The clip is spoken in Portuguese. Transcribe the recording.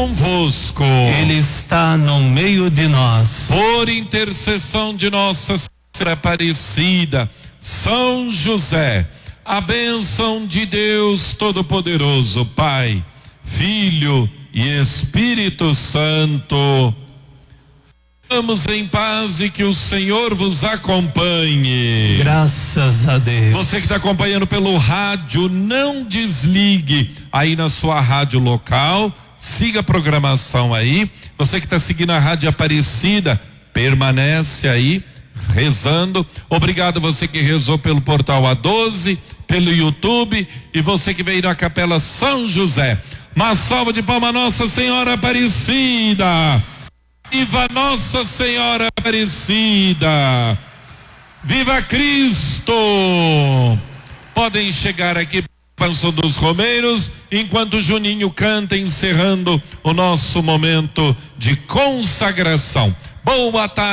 convosco. Ele está no meio de nós. Por intercessão de Nossa Senhora Aparecida, São José, a bênção de Deus Todo-Poderoso, Pai, Filho e Espírito Santo. Vamos em paz e que o Senhor vos acompanhe. Graças a Deus. Você que está acompanhando pelo rádio, não desligue aí na sua rádio local, siga a programação aí. Você que está seguindo a Rádio Aparecida, permanece aí rezando. Obrigado você que rezou pelo portal A12, pelo YouTube, e você que veio na Capela São José. Uma salva de palmas, Nossa Senhora Aparecida. Viva Nossa Senhora Aparecida! Viva Cristo! Podem chegar aqui para o Pansão dos Romeiros, enquanto o Juninho canta, encerrando o nosso momento de consagração. Boa tarde.